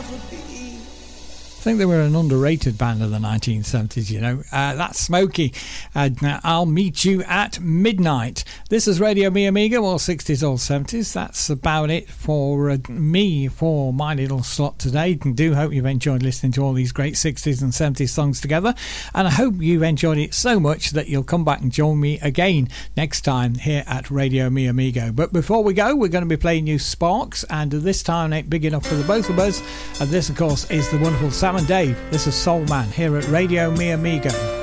I think they were an underrated band of the 1970s, you know. That's Smokey. I'll meet you at midnight. This is Radio Me Amiga, all 60s, all 70s. That's about it for me, for my little slot today. I do hope you've enjoyed listening to all these great 60s and 70s songs together. And I hope you've enjoyed it so much that you'll come back and join me again next time here at Radio Me Amigo. But before we go, we're going to be playing you Sparks. And this time ain't big enough for the both of us. And this, of course, is the wonderful Sam and Dave. This is Soul Man here at Radio Me Amigo.